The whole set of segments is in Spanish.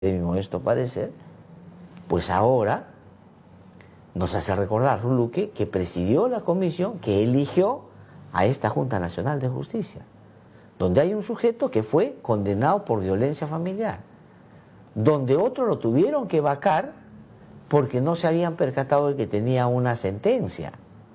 de mi modesto parecer, pues ahora nos hace recordar Luque que presidió la comisión que eligió a esta Junta Nacional de Justicia, donde hay un sujeto que fue condenado por violencia familiar, donde otro lo tuvieron que vacar porque no se habían percatado de que tenía una sentencia,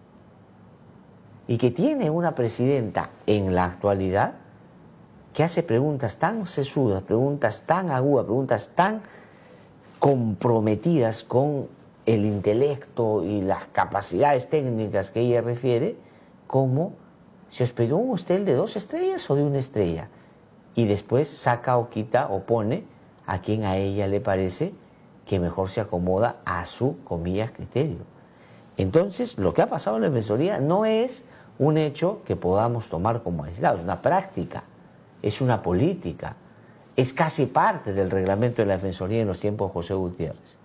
y que tiene una presidenta en la actualidad que hace preguntas tan sesudas, preguntas tan agudas, preguntas tan comprometidas con el intelecto y las capacidades técnicas que ella refiere, como se hospedó un hostel de 2 estrellas o de 1 estrella, y después saca o quita o pone a quien a ella le parece que mejor se acomoda a su, comillas, criterio. Entonces, lo que ha pasado en la Defensoría no es un hecho que podamos tomar como aislado, es una práctica, es una política, es casi parte del reglamento de la Defensoría en los tiempos de José Gutiérrez.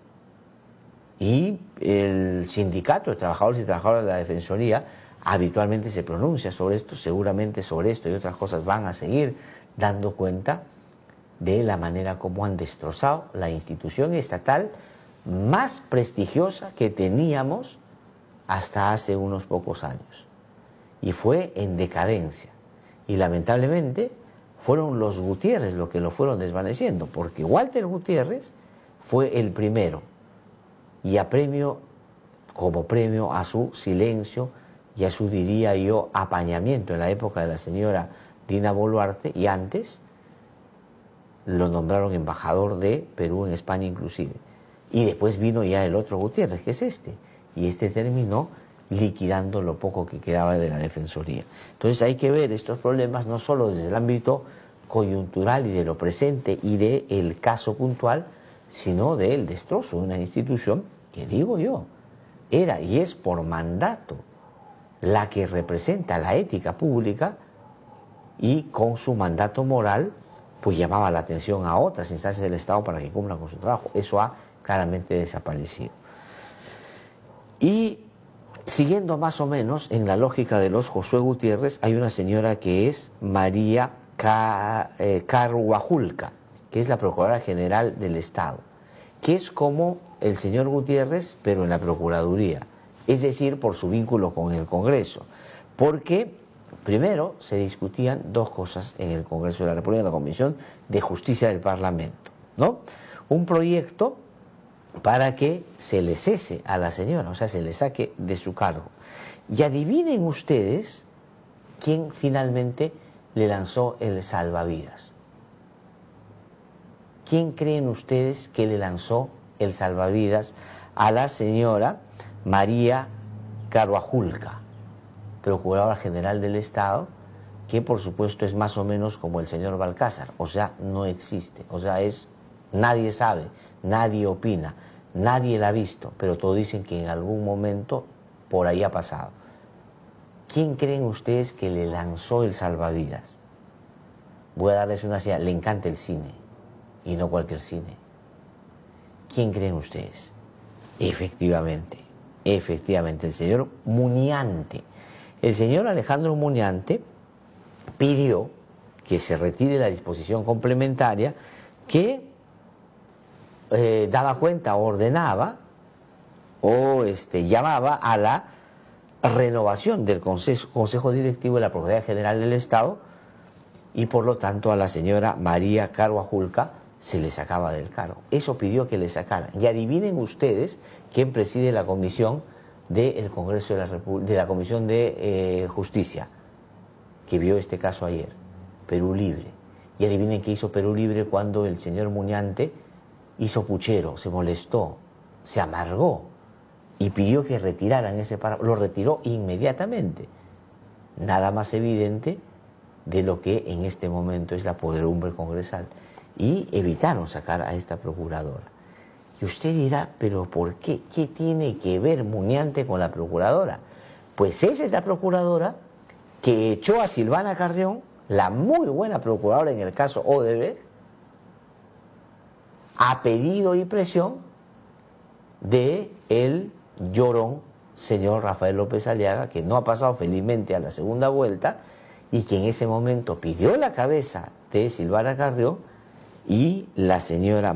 Y el sindicato de trabajadores y trabajadoras de la Defensoría habitualmente se pronuncia sobre esto, seguramente sobre esto y otras cosas van a seguir dando cuenta de la manera como han destrozado la institución estatal más prestigiosa que teníamos hasta hace unos pocos años. Y fue en decadencia. Y lamentablemente fueron los Gutiérrez los que lo fueron desvaneciendo, porque Walter Gutiérrez fue el primero, y como premio a su silencio y a su, diría yo, apañamiento en la época de la señora Dina Boluarte, y antes lo nombraron embajador de Perú en España inclusive. Y después vino ya el otro Gutiérrez, que es este, y este terminó liquidando lo poco que quedaba de la Defensoría. Entonces hay que ver estos problemas no solo desde el ámbito coyuntural y de lo presente y del caso puntual, sino del destrozo de una institución que, digo yo, era y es por mandato la que representa la ética pública, y con su mandato moral pues llamaba la atención a otras instancias del Estado para que cumplan con su trabajo. Eso ha claramente desaparecido. Y siguiendo más o menos en la lógica de los Josué Gutiérrez, hay una señora que es María Carhuajulca, que es la Procuradora General del Estado, que es como el señor Gutiérrez, pero en la Procuraduría, es decir, por su vínculo con el Congreso, porque primero se discutían dos cosas en el Congreso de la República, en la Comisión de Justicia del Parlamento, ¿no? Un proyecto para que se le cese a la señora, o sea, se le saque de su cargo. Y adivinen ustedes quién finalmente le lanzó el salvavidas. ¿Quién creen ustedes que le lanzó el salvavidas a la señora María Carhuajulca, Procuradora General del Estado, que por supuesto es más o menos como el señor Balcázar, o sea, no existe, o sea, nadie sabe, nadie opina, nadie la ha visto, pero todos dicen que en algún momento por ahí ha pasado. ¿Quién creen ustedes que le lanzó el salvavidas? Voy a darles una señal, le encanta el cine, y no cualquier cine. ¿Quién creen ustedes? Efectivamente, el señor Muñante. El señor Alejandro Muñante pidió que se retire la disposición complementaria que daba cuenta, ordenaba o llamaba a la renovación del Consejo Directivo de la Procuraduría General del Estado, y por lo tanto a la señora María Carhuajulca se le sacaba del cargo. Eso pidió que le sacaran. Y adivinen ustedes quién preside la comisión del Congreso de la Comisión de Justicia, que vio este caso ayer, Perú Libre. Y adivinen qué hizo Perú Libre cuando el señor Muñante hizo puchero, se molestó, se amargó y pidió que retiraran ese párrafo. Lo retiró inmediatamente. Nada más evidente de lo que en este momento es la podredumbre congresal. Y evitaron sacar a esta procuradora. Y usted dirá, ¿pero por qué? ¿Qué tiene que ver Muñante con la procuradora? Pues esa es la procuradora que echó a Silvana Carrión, la muy buena procuradora en el caso Odebrecht, a pedido y presión de el llorón señor Rafael López Aliaga, que no ha pasado felizmente a la segunda vuelta, y que en ese momento pidió la cabeza de Silvana Carrión, y la señora